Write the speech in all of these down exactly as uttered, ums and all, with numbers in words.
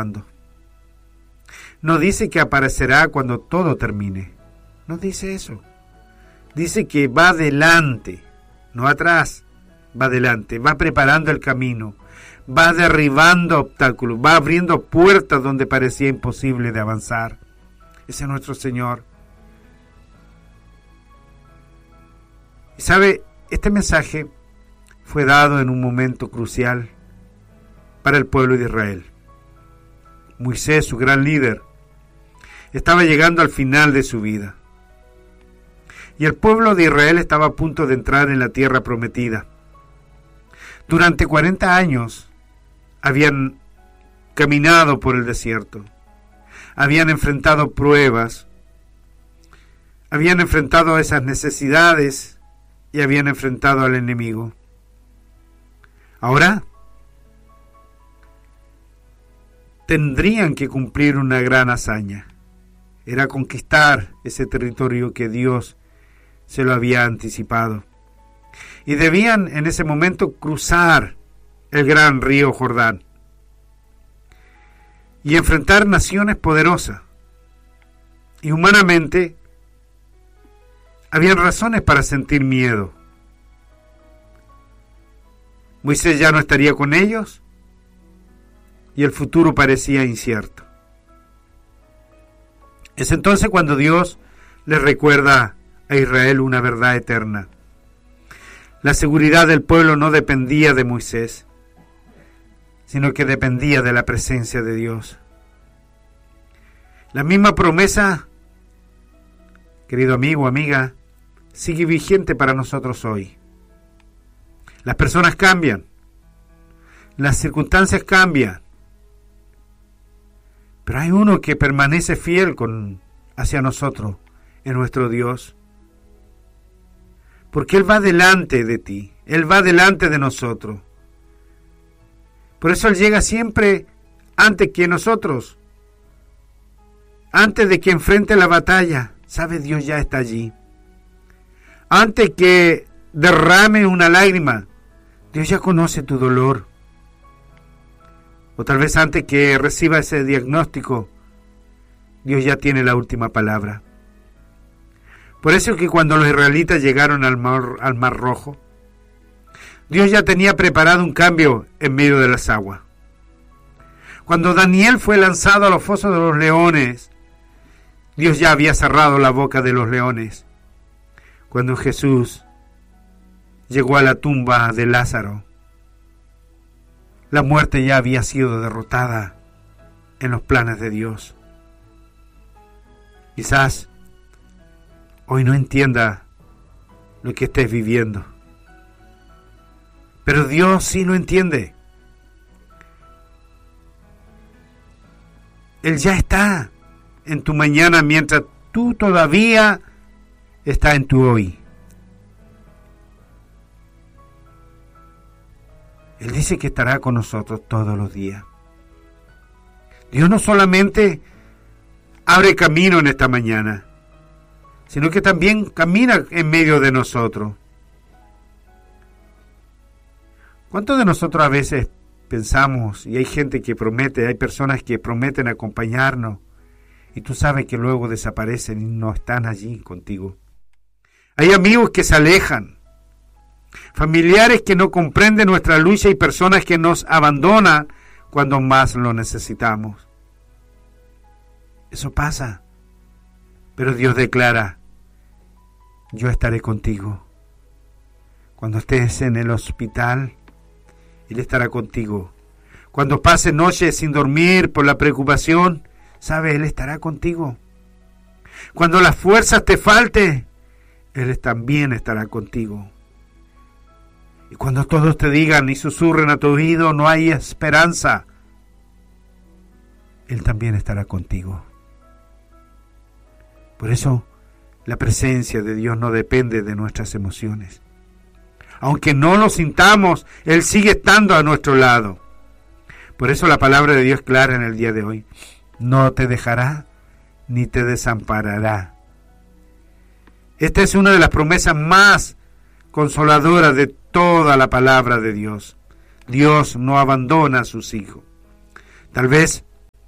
trabajando. No dice que aparecerá cuando todo termine. No dice eso. Dice que va adelante, no atrás, va adelante, va preparando el camino, va derribando obstáculos, va abriendo puertas donde parecía imposible de avanzar. Ese es nuestro Señor. Y sabe, este mensaje fue dado en un momento crucial para el pueblo de Israel. Moisés, su gran líder, estaba llegando al final de su vida. Y el pueblo de Israel estaba a punto de entrar en la tierra prometida. Durante cuarenta años habían caminado por el desierto, habían enfrentado pruebas, habían enfrentado esas necesidades y habían enfrentado al enemigo. Ahora tendrían que cumplir una gran hazaña. Era conquistar ese territorio que Dios se lo había anticipado. Y debían en ese momento cruzar el gran río Jordán y enfrentar naciones poderosas. Y humanamente habían razones para sentir miedo. Moisés ya no estaría con ellos y el futuro parecía incierto. Es entonces cuando Dios les recuerda a Israel una verdad eterna. La seguridad del pueblo no dependía de Moisés, sino que dependía de la presencia de Dios. La misma promesa, querido amigo, amiga, sigue vigente para nosotros hoy. Las personas cambian, las circunstancias cambian, pero hay uno que permanece fiel con, hacia nosotros, en nuestro Dios. Porque Él va delante de ti, Él va delante de nosotros. Por eso Él llega siempre antes que nosotros. Antes de que enfrente la batalla, sabe, Dios ya está allí. Antes que derrame una lágrima, Dios ya conoce tu dolor. O tal vez antes que reciba ese diagnóstico, Dios ya tiene la última palabra. Por eso es que cuando los israelitas llegaron al mar, al mar Rojo, Dios ya tenía preparado un cambio en medio de las aguas. Cuando Daniel fue lanzado a los fosos de los leones, Dios ya había cerrado la boca de los leones. Cuando Jesús llegó a la tumba de Lázaro, la muerte ya había sido derrotada en los planes de Dios. Quizás hoy no entienda lo que estés viviendo, pero Dios sí lo entiende. Él ya está en tu mañana mientras tú todavía estás en tu hoy. Él dice que estará con nosotros todos los días. Dios no solamente abre camino en esta mañana, sino que también camina en medio de nosotros. ¿Cuántos de nosotros a veces pensamos, y hay gente que promete, hay personas que prometen acompañarnos, y tú sabes que luego desaparecen y no están allí contigo? Hay amigos que se alejan, familiares que no comprenden nuestra lucha y personas que nos abandonan cuando más lo necesitamos. Eso pasa, pero Dios declara: yo estaré contigo. Cuando estés en el hospital, Él estará contigo. Cuando pases noches sin dormir por la preocupación, sabe, Él estará contigo. Cuando las fuerzas te falten, Él también estará contigo. Y cuando todos te digan y susurren a tu oído, no hay esperanza, Él también estará contigo. Por eso, la presencia de Dios no depende de nuestras emociones. Aunque no lo sintamos, Él sigue estando a nuestro lado. Por eso la palabra de Dios es clara en el día de hoy: no te dejará ni te desamparará. Esta es una de las promesas más consoladoras de toda la palabra de Dios. Dios no abandona a sus hijos. Tal vez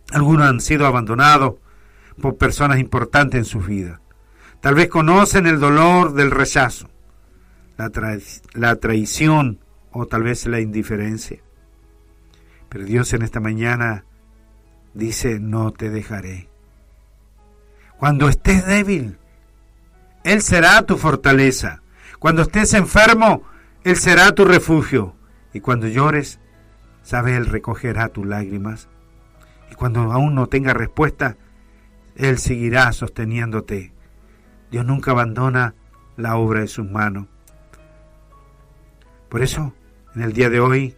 Algunos han sido abandonados por personas importantes en su vida. Tal vez conocen el dolor del rechazo, la, tra- la traición o tal vez la indiferencia. Pero Dios en esta mañana dice, no te dejaré. Cuando estés débil, Él será tu fortaleza. Cuando estés enfermo, Él será tu refugio. Y cuando llores, sabe, Él recogerá tus lágrimas. Y cuando aún no tenga respuesta, Él seguirá sosteniéndote. Dios nunca abandona la obra de sus manos. Por eso, en el día de hoy,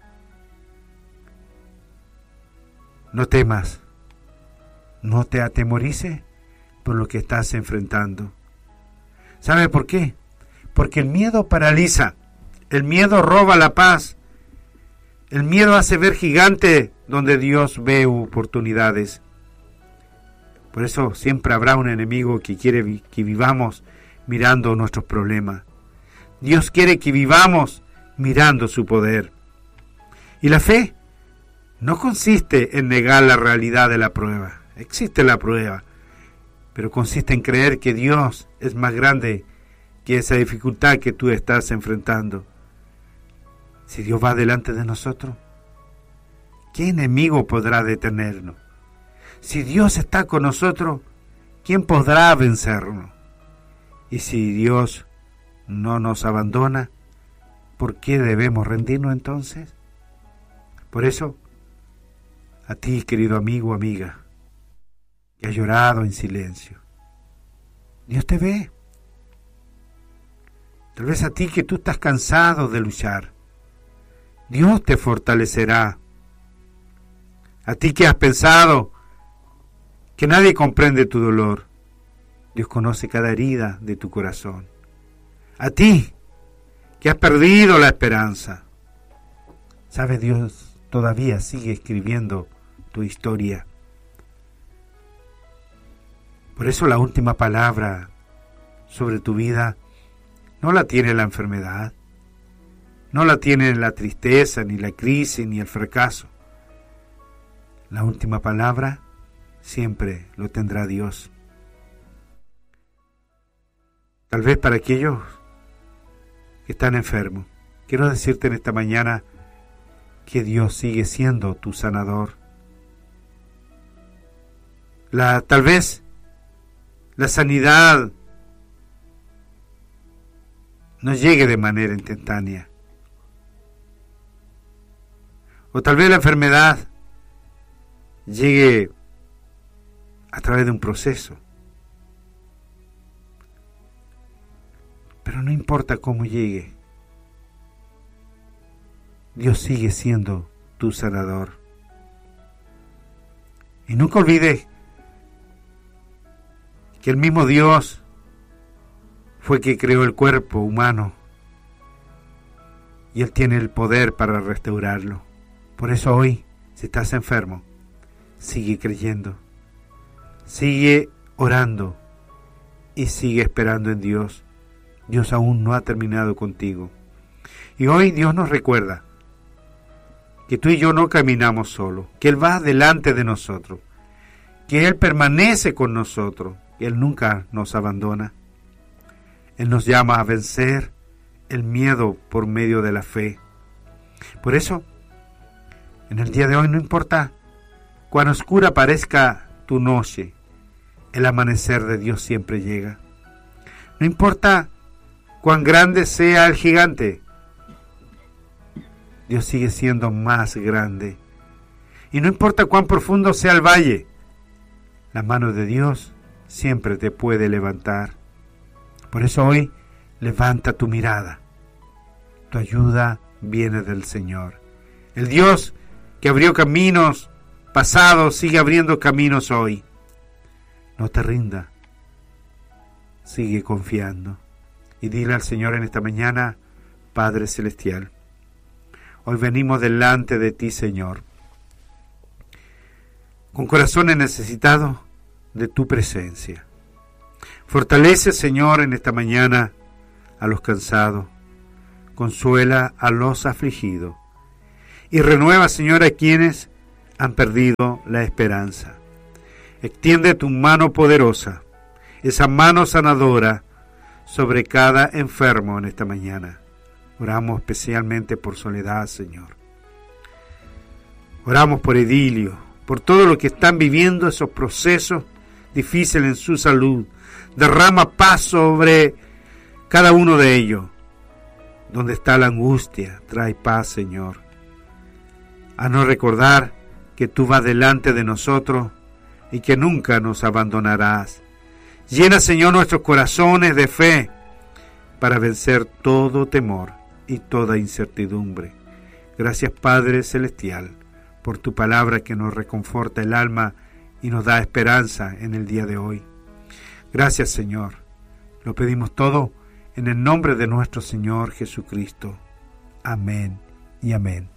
no temas, no te atemorices por lo que estás enfrentando. ¿Sabe por qué? Porque el miedo paraliza, el miedo roba la paz, el miedo hace ver gigante donde Dios ve oportunidades. Por eso siempre habrá un enemigo que quiere que vivamos mirando nuestros problemas. Dios quiere que vivamos mirando su poder. Y la fe no consiste en negar la realidad de la prueba. Existe la prueba, pero consiste en creer que Dios es más grande que esa dificultad que tú estás enfrentando. Si Dios va delante de nosotros, ¿qué enemigo podrá detenernos? Si Dios está con nosotros, ¿quién podrá vencernos? Y si Dios no nos abandona, ¿por qué debemos rendirnos entonces? Por eso, a ti, querido amigo o amiga, que has llorado en silencio, Dios te ve. Tal vez a ti que tú estás cansado de luchar, Dios te fortalecerá. A ti que has pensado que nadie comprende tu dolor, Dios conoce cada herida de tu corazón. A ti que has perdido la esperanza, ¿sabes? Dios todavía sigue escribiendo tu historia. Por eso la última palabra sobre tu vida no la tiene la enfermedad, no la tiene la tristeza, ni la crisis, ni el fracaso. La última palabra siempre lo tendrá Dios. Tal vez para aquellos que están enfermos, quiero decirte en esta mañana que Dios sigue siendo tu sanador. La, tal vez la sanidad no llegue de manera instantánea. O tal vez la enfermedad llegue a través de un proceso. Pero no importa cómo llegue, Dios sigue siendo tu sanador. Y nunca olvides que el mismo Dios fue que creó el cuerpo humano y Él tiene el poder para restaurarlo. Por eso hoy, si estás enfermo, sigue creyendo, sigue orando y sigue esperando en Dios. Dios aún no ha terminado contigo. Y hoy Dios nos recuerda que tú y yo no caminamos solos, que Él va delante de nosotros, que Él permanece con nosotros, que Él nunca nos abandona. Él nos llama a vencer el miedo por medio de la fe. Por eso, en el día de hoy, no importa cuán oscura parezca tu noche, el amanecer de Dios siempre llega. No importa cuán grande sea el gigante, Dios sigue siendo más grande. Y no importa cuán profundo sea el valle, la mano de Dios siempre te puede levantar. Por eso hoy, levanta tu mirada. Tu ayuda viene del Señor. El Dios que abrió caminos pasados sigue abriendo caminos hoy. No te rindas. Sigue confiando. Y dile al Señor en esta mañana, Padre Celestial, hoy venimos delante de ti, Señor, con corazones necesitados de tu presencia. Fortalece, Señor, en esta mañana a los cansados, consuela a los afligidos y renueva, Señor, a quienes han perdido la esperanza. Extiende tu mano poderosa, esa mano sanadora, sobre cada enfermo en esta mañana. Oramos especialmente por Soledad, Señor. Oramos por Edilio, por todo lo que están viviendo esos procesos difíciles en su salud. Derrama paz sobre cada uno de ellos. Donde está la angustia, trae paz, Señor. A no recordar que tú vas delante de nosotros y que nunca nos abandonarás. Llena, Señor, nuestros corazones de fe para vencer todo temor y toda incertidumbre. Gracias, Padre Celestial, por tu palabra que nos reconforta el alma y nos da esperanza en el día de hoy. Gracias, Señor. Lo pedimos todo en el nombre de nuestro Señor Jesucristo. Amén y amén.